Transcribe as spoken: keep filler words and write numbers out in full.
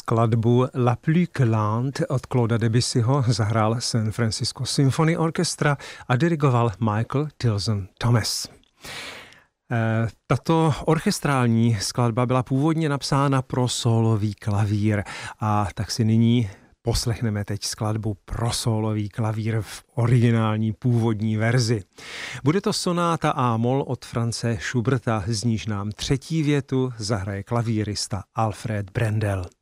Skladbu La Plus que Lente od Clauda Debussyho zahrál San Francisco Symphony Orchestra a dirigoval Michael Tilson Thomas. Tato orchestrální skladba byla původně napsána pro sólový klavír a tak si nyní poslechneme teď skladbu pro sólový klavír v originální původní verzi. Bude to sonáta A-moll od Franze Schuberta, z níž nám třetí větu zahraje klavírista Alfred Brendel.